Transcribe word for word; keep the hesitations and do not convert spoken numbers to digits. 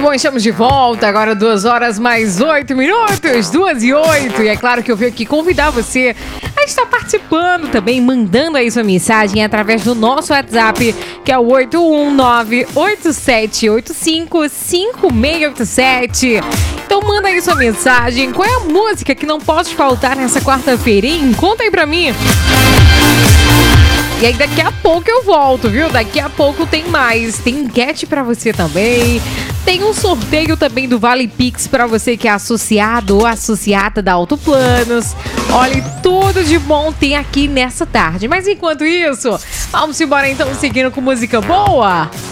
bom, estamos de volta. Agora duas horas mais oito minutos, duas e oito. E é claro que eu venho aqui convidar você a estar participando também, mandando aí sua mensagem através do nosso WhatsApp, que é o oito um nove, oito sete oito cinco, cinco seis oito sete. Então manda aí sua mensagem. Qual é a música que não pode faltar nessa quarta-feirinha? Conta aí pra mim. E aí daqui a pouco eu volto, viu? Daqui a pouco tem mais. Tem enquete pra você também. Tem um sorteio também do Vale Pix pra você que é associado ou associada da Autoplanos. Olha, tudo de bom tem aqui nessa tarde. Mas enquanto isso, vamos embora então seguindo com música boa.